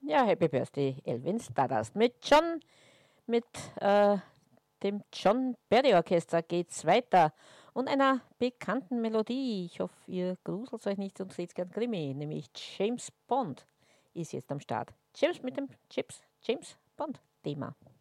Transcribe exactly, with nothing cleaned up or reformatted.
Ja, Happy Birthday, Elvin Stardust. Mit John, mit äh, dem John Barry Orchester geht's weiter und einer bekannten Melodie. Ich hoffe, ihr gruselt euch nicht und seht gern Krimi, nämlich James Bond ist jetzt am Start. James mit dem Chips, James Bond Thema.